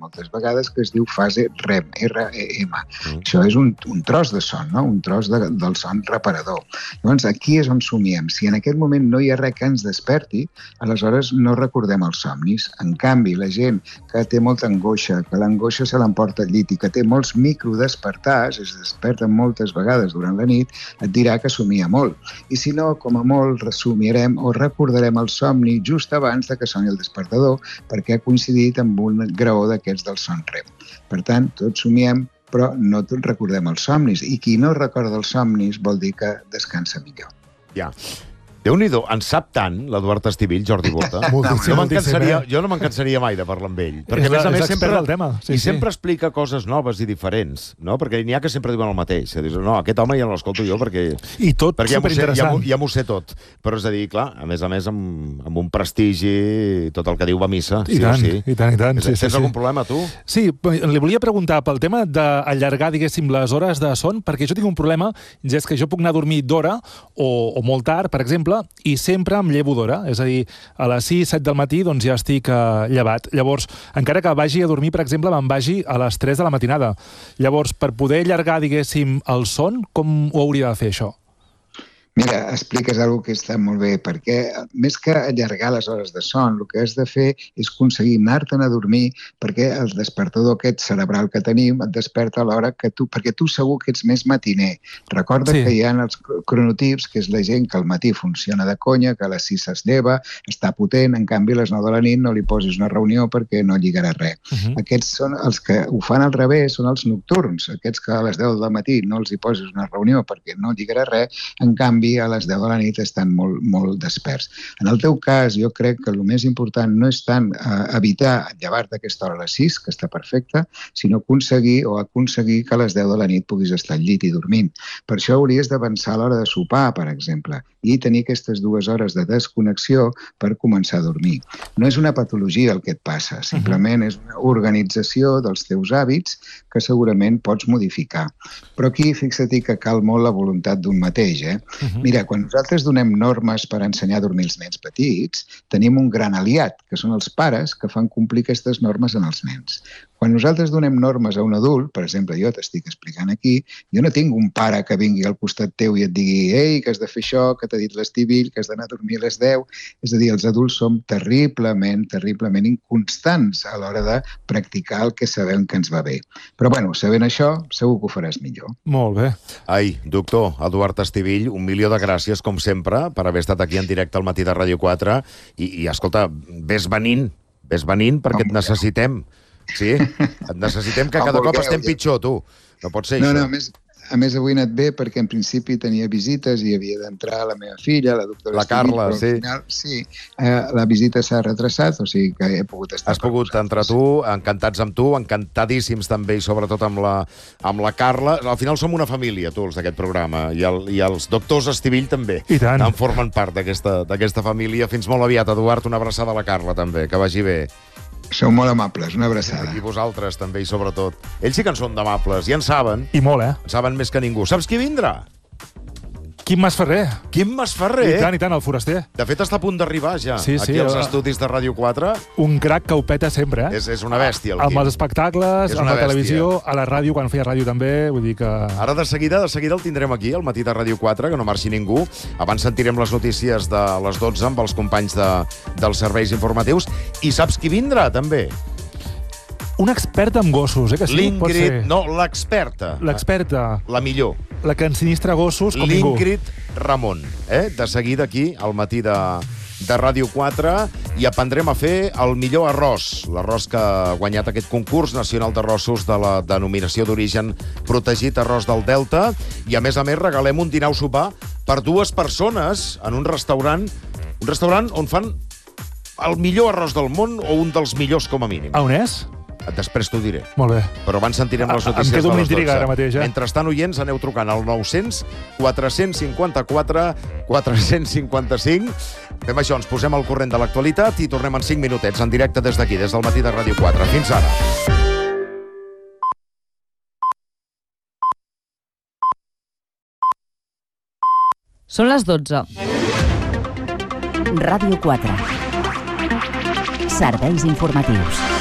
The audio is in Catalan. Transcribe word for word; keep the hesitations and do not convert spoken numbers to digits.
moltes vegades, que es diu fase REM, R E M. Mm. Això és un, un tros de son, no? Un tros de, del son reparador. Llavors, aquí és on somiem. Si en aquest moment no hi ha res que ens desperti, aleshores no recordem els somnis. En canvi, la gent que té molta angoixa, que l'angoixa se l'emporta al llit i que té molts microdespertars, es desperten moltes vegades durant la nit, et dirà que somia molt. I si no, com a molt, ressumirem o recordarem el somni just abans de que soni el despertador, perquè ha coincidit amb un graó d'aquests del son REM. Per tant, tots somiem, però no tots recordem els somnis. I qui no recorda els somnis vol dir que descansa millor. Ja. Déu-n'hi-do, en sap tant l'Eduard Estivill, Jordi Bota. Moltíssim, no moltíssim, eh? Jo no me'n eh? cansaria mai de parlar amb ell. Perquè, És a més a la- més, és sempre, expert del tema, sí, i sí. sempre explica coses noves i diferents, no? Perquè n'hi ha que sempre diuen el mateix. Que dius, no, aquest home ja no l'escolto jo perquè... I tot perquè ja m'ho sé, ja superinteressant. m'ho- ja m'ho sé tot. Però és a dir, clar, a més a més, amb, amb un prestigi, tot el que diu va a missa. I sí tant, o sí. i tant, i tant. Sí, Tens sí, sí. algun problema, tu? Sí, li volia preguntar pel tema d'allargar, diguéssim, les hores de son, perquè jo tinc un problema, ja és que jo puc anar a dormir d'hora o, o molt tard, per exemple, i sempre em llevo d'hora. És a dir, a les sis, set del matí doncs ja estic eh, llevat. Llavors, encara que vagi a dormir, per exemple, me'n vagi a les tres de la matinada. Llavors, per poder allargar, diguéssim, el son, com ho hauria de fer, això? Mira, expliques alguna que està molt bé, perquè més que allargar les hores de son, el que has de fer és aconseguir anar-te'n a dormir, perquè el despertador aquest cerebral que tenim et desperta a l'hora que tu... Perquè tu segur que ets més matiner. Recorda Sí. que hi ha els cronotips, que és la gent que al matí funciona de conya, que a les sis es lleva, està potent, en canvi a les nou de la nit no li posis una reunió perquè no lligarà res. Uh -huh. Aquests són els que ho fan al revés, són els nocturns. Aquests que a les deu del matí no els hi posis una reunió perquè no lligarà res, en canvi a les deu de la nit estan molt, molt desperts. En el teu cas, jo crec que el més important no és tant eh, evitar llevar-te aquesta hora a les sis, que està perfecta, sinó aconseguir o aconseguir que a les deu de la nit puguis estar al llit i dormint. Per això hauries d'avançar a l'hora de sopar, per exemple, i tenir aquestes dues hores de desconnexió per començar a dormir. No és una patologia el que et passa, simplement és una organització dels teus hàbits que segurament pots modificar. Però aquí, fixa-t'hi que cal molt la voluntat d'un mateix. Eh? Uh-huh. Mira, quan nosaltres donem normes per ensenyar a dormir els nens petits, tenim un gran aliat, que són els pares que fan complir aquestes normes en els nens. Quan nosaltres donem normes a un adult, per exemple, jo t'estic explicant aquí, jo no tinc un pare que vingui al costat teu i et digui ei, que has de fer això, que t'ha dit l'Estivill, que has d'anar a dormir a les deu. És a dir, els adults som terriblement, terriblement inconstants a l'hora de practicar el que sabem que ens va bé. Però, bueno, sabent això, segur que ho faràs millor. Molt bé. Ai, doctor Eduard Estivill, un milió de gràcies, com sempre, per haver estat aquí en directe al Matí de Ràdio quatre. I, i escolta, vés venint, vés venint perquè et necessitem. Sí? Et necessitem que cada cop estem pitjor, tu. No pot ser no, això. No, a més, a més avui he anat bé perquè en principi tenia visites i havia d'entrar la meva filla, la doctora La Estivill, Carla, però al sí. Final, sí, eh, la visita s'ha retrasat, o sigui que he pogut estar... Has pogut entrar tu, encantats amb tu, encantadíssims també, i sobretot amb la, amb la Carla. Al final som una família, tu, els d'aquest programa, i, el, i els doctors Estivill també. I tant. En formen part d'aquesta d'aquesta família. Fins molt aviat, Eduard, una abraçada a la Carla també, que vagi bé. Sou molt amables, una abraçada. I vosaltres també, i sobretot. Ells sí que en són d'amables, i en saben. I molt, eh? En saben més que ningú. Saps qui vindrà? Quim Masferrer. Quim Masferrer. I tant, i tant, el foraster. De fet, està a punt d'arribar ja, Sí, sí, aquí als eh? estudis de Ràdio quatre. Un crac que ho peta sempre, eh? És, és una bèstia, el Amb Quim. els espectacles, És amb una la televisió, bèstia. a la ràdio, quan feia ràdio també, vull dir que... Ara de seguida, de seguida el tindrem aquí, al Matí de Ràdio quatre, que no marxi ningú. Abans sentirem les notícies de les dotze amb els companys de, dels serveis informatius. I saps qui vindrà, també? Una experta en gossos, eh, que sí? Pot ser. L'Ingrid, no, l'experta. L'experta, La millor. la que ensinistra gossos com ningú. L'Ingrid Ramon, eh? De seguida aquí, al Matí de, de Ràdio quatre, i aprendrem a fer el millor arròs. L'arròs que ha guanyat aquest concurs nacional d'arrossos de la denominació d'origen protegit arròs del Delta. I, a més a més, regalem un dinar o sopar per dues persones en un restaurant, un restaurant on fan el millor arròs del món o un dels millors, com a mínim. A on és? Després t'ho diré. Molt bé. Però abans sentirem les Em notícies quedo de amb les l'intriga dotze. ara mateix, eh? Mentrestant, oients, aneu trucant al nou cents quatre cinquanta-quatre quatre cinquanta-cinc. Fem això, ens posem al corrent de l'actualitat i tornem en cinc minutets, en directe des d'aquí, des del Matí de Ràdio quatre. Fins ara. Són les dotze. Ràdio quatre. Serveis informatius.